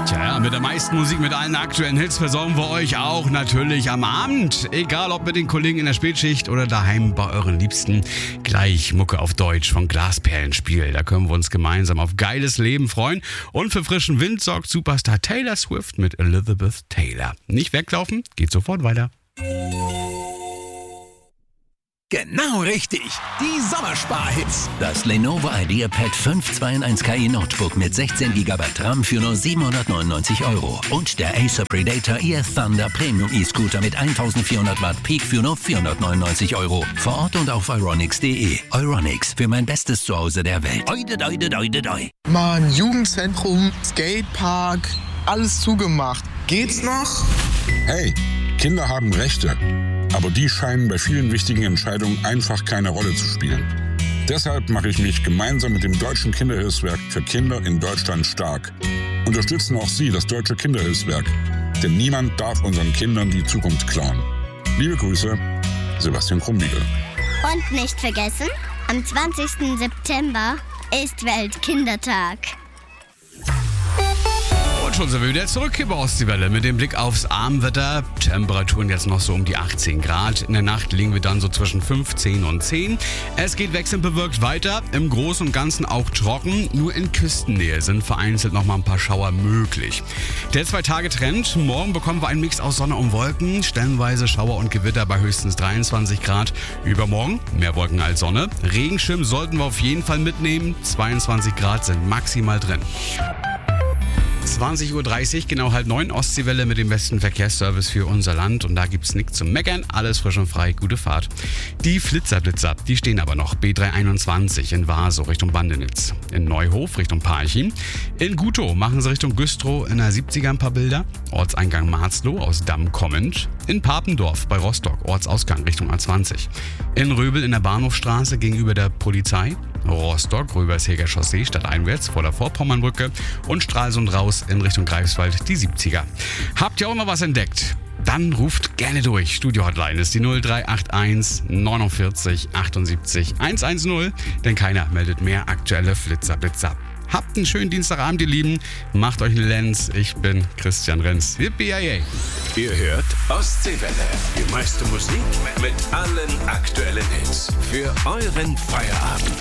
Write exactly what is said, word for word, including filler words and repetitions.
Tja, mit der meisten Musik, mit allen aktuellen Hits versorgen wir euch auch natürlich am Abend. Egal ob mit den Kollegen in der Spätschicht oder daheim bei euren Liebsten. Gleich Mucke auf Deutsch von Glasperlenspiel. Da können wir uns gemeinsam auf geiles Leben freuen. Und für frischen Wind sorgt Superstar Taylor Swift mit Elizabeth Taylor. Nicht weglaufen, geht sofort weiter. Genau richtig. Die Sommersparhits. Das Lenovo IdeaPad fünf zwei in eins K I Notebook mit sechzehn Gigabyte RAM für nur siebenhundertneunundneunzig Euro. Und der Acer Predator E F Thunder Premium E-Scooter mit eintausendvierhundert Watt Peak für nur vierhundertneunundneunzig Euro. Vor Ort und auf euronics punkt de. Euronics, für mein bestes Zuhause der Welt. Oide, oide, oide, oide. Mann, Jugendzentrum, Skatepark, alles zugemacht. Geht's noch? Hey, Kinder haben Rechte. Aber die scheinen bei vielen wichtigen Entscheidungen einfach keine Rolle zu spielen. Deshalb mache ich mich gemeinsam mit dem Deutschen Kinderhilfswerk für Kinder in Deutschland stark. Unterstützen auch Sie das Deutsche Kinderhilfswerk. Denn niemand darf unseren Kindern die Zukunft klauen. Liebe Grüße, Sebastian Krumbiegel. Und nicht vergessen, am zwanzigsten September ist Weltkindertag. Und schon sind wir wieder zurück hier bei Ostseewelle mit dem Blick aufs Abendwetter. Temperaturen jetzt noch so um die achtzehn Grad. In der Nacht liegen wir dann so zwischen fünfzehn und zehn. Es geht wechselnd bewölkt weiter. Im Großen und Ganzen auch trocken. Nur in Küstennähe sind vereinzelt noch mal ein paar Schauer möglich. Der Zwei-Tage-Trend. Morgen bekommen wir einen Mix aus Sonne und Wolken. Stellenweise Schauer und Gewitter bei höchstens dreiundzwanzig Grad. Übermorgen mehr Wolken als Sonne. Regenschirm sollten wir auf jeden Fall mitnehmen. zweiundzwanzig Grad sind maximal drin. zwanzig Uhr dreißig, genau halb neun, Ostseewelle mit dem besten Verkehrsservice für unser Land. Und da gibt's nichts zum Meckern, alles frisch und frei, gute Fahrt. Die Flitzerblitzer, die stehen aber noch. B dreihunderteinundzwanzig in Vaso Richtung Bandenitz. In Neuhof Richtung Parchim. In Gutow machen sie Richtung Güstrow in der siebziger ein paar Bilder. Ortseingang Marzloh aus Damm kommend. In Papendorf bei Rostock, Ortsausgang Richtung A zwanzig. In Röbel in der Bahnhofstraße gegenüber der Polizei. Rostock, Röbersheger Chaussee stadteinwärts vor der Vorpommernbrücke und Stralsund raus in Richtung Greifswald, die siebziger. Habt ihr auch mal was entdeckt? Dann ruft gerne durch. Studio-Hotline ist die null drei acht eins neunundvierzig achtundsiebzig hundertzehn, denn keiner meldet mehr aktuelle Flitzerblitzer. Habt einen schönen Dienstagabend, ihr Lieben. Macht euch eine Lenz. Ich bin Christian Renz. Yippie! Ihr hört Ostseewelle. Die meiste Musik mit allen aktuellen Hits. Für euren Feierabend.